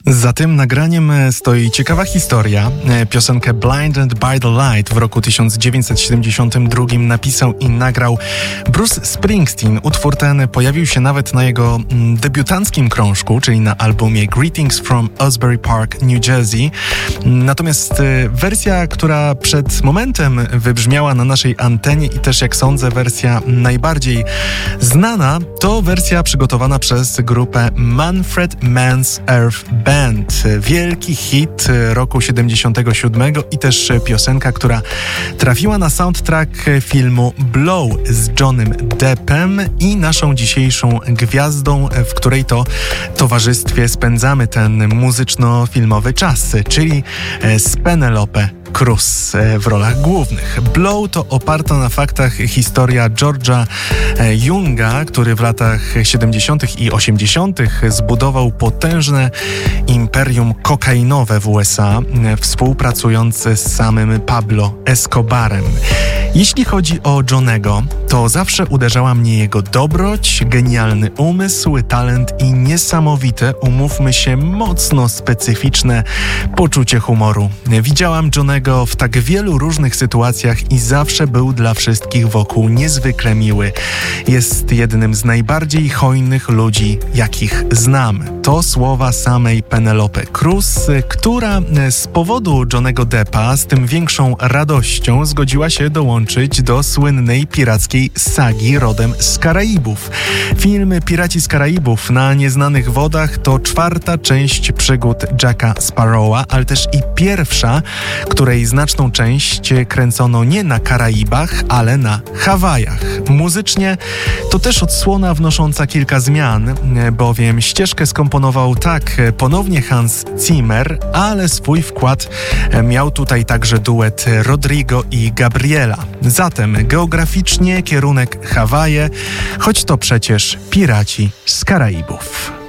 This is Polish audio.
Za tym nagraniem stoi ciekawa historia. Piosenkę Blinded by the Light w roku 1972 napisał i nagrał Bruce Springsteen. Utwór ten pojawił się nawet na jego debiutanckim krążku, czyli na albumie Greetings from Asbury Park, New Jersey. Natomiast wersja, która przed momentem wybrzmiała na naszej antenie i też, jak sądzę, wersja najbardziej znana, to wersja przygotowana przez grupę Manfred Mann's Earth Band. Wielki hit roku 77 i też piosenka, która trafiła na soundtrack filmu Blow z Johnnym Deppem i naszą dzisiejszą gwiazdą, w której to towarzystwie spędzamy ten muzyczno-filmowy czas, czyli z Penelope Cruz w rolach głównych. Blow to oparta na faktach historia George'a Younga, który w latach 70. i 80. zbudował potężne imperium kokainowe w USA, współpracując z samym Pablo Escobarem. Jeśli chodzi o Johnnego, to zawsze uderzała mnie jego dobroć, genialny umysł, talent i niesamowite, umówmy się, mocno specyficzne poczucie humoru. Widziałam Johnnego w tak wielu różnych sytuacjach i zawsze był dla wszystkich wokół niezwykle miły. Jest jednym z najbardziej hojnych ludzi, jakich znam. To słowa samej Penelope Cruz, która z powodu Johnnego Deppa z tym większą radością zgodziła się dołączyć do słynnej pirackiej sagi rodem z Karaibów. Film Piraci z Karaibów na nieznanych wodach to czwarta część przygód Jacka Sparrowa, ale też i pierwsza, której znaczną część kręcono nie na Karaibach, ale na Hawajach. Muzycznie to też odsłona wnosząca kilka zmian, bowiem ścieżkę skomponował ponownie Hans Zimmer, ale swój wkład miał tutaj także duet Rodrigo i Gabriela. Zatem geograficznie kierunek Hawaje, choć to przecież Piraci z Karaibów.